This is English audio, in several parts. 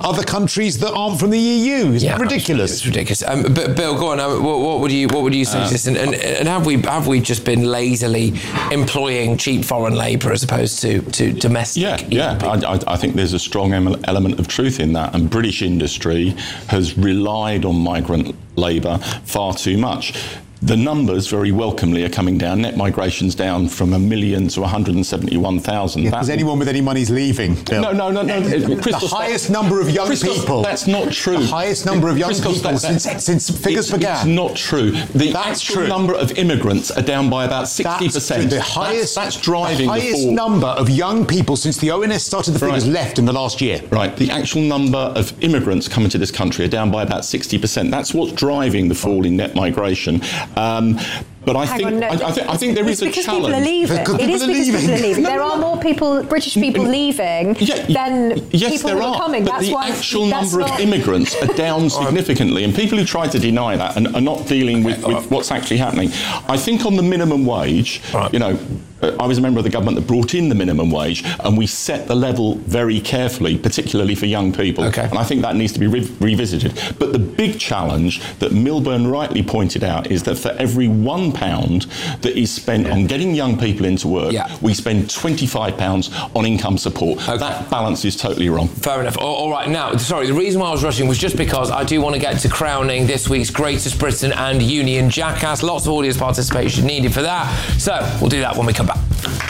other countries that aren't from the EU. Isn't that ridiculous? It's ridiculous. But Bill, go on. What would you suggest? And have we just been lazily employing cheap foreign labour as opposed to domestic? Yeah. I think there's a strong element of truth in that, and British industry has relied on migrant labour far too much. The numbers, very welcomely, are coming down. Net migration's down from 1 million to 171,000. Because anyone with any money's leaving. No. The highest number of young people. That's not true. The highest number of young people since figures began. It's not true. The actual number of immigrants are down by about 60%. That's driving the highest number of young people since the ONS started the figures left in the last year. Right. The actual number of immigrants coming to this country are down by about 60%. That's what's driving the fall in net migration. But I think there is a challenge. People are leaving. It is because people are leaving. There are more British people leaving than people who are coming. But the actual number of immigrants are down significantly, and people who try to deny that and are not dealing with what's actually happening. I think on the minimum wage, I was a member of the government that brought in the minimum wage, and we set the level very carefully, particularly for young people. And I think that needs to be revisited. But the big challenge that Milburn rightly pointed out is that for every £1 that is spent on getting young people into work, we spend £25 on income support. That balance is totally wrong. Fair enough. All right. Now, sorry, the reason why I was rushing was just because I do want to get to crowning this week's Greatest Britain and Union Jackass. Lots of audience participation needed for that. So we'll do that when we come back.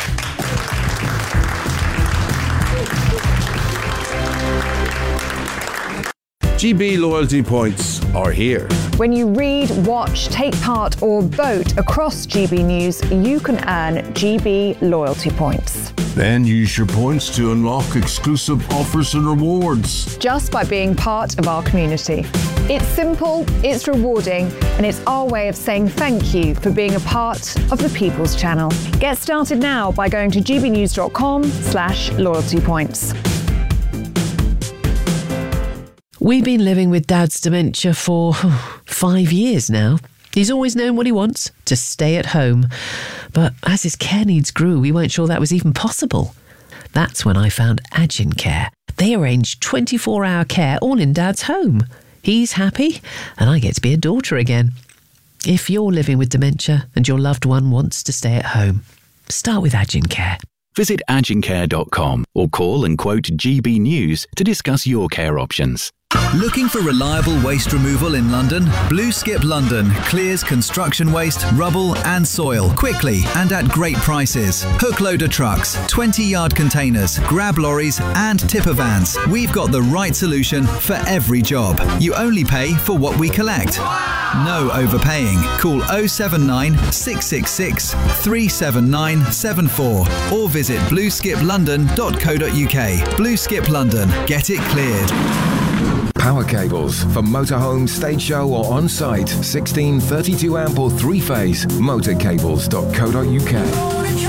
GB loyalty points are here. When you read, watch, take part or vote across GB News, you can earn GB loyalty points. Then use your points to unlock exclusive offers and rewards. Just by being part of our community. It's simple, it's rewarding, and it's our way of saying thank you for being a part of the People's Channel. Get started now by going to gbnews.com/loyalty points. We've been living with Dad's dementia for 5 years now. He's always known what he wants, to stay at home. But as his care needs grew, we weren't sure that was even possible. That's when I found Agincare. They arrange 24-hour care all in Dad's home. He's happy, and I get to be a daughter again. If you're living with dementia and your loved one wants to stay at home, start with Agincare. Visit agincare.com or call and quote GB News to discuss your care options. Looking for reliable waste removal in London? Blue Skip London clears construction waste, rubble and soil quickly and at great prices. Hook loader trucks, 20-yard containers, grab lorries and tipper vans. We've got the right solution for every job. You only pay for what we collect. No overpaying. Call 079 666 37974 or visit blueskiplondon.co.uk. Blue Skip London. Get it cleared. Power cables for motorhome, stage show or on-site. 16, 32 amp or 3-phase. Motorcables.co.uk.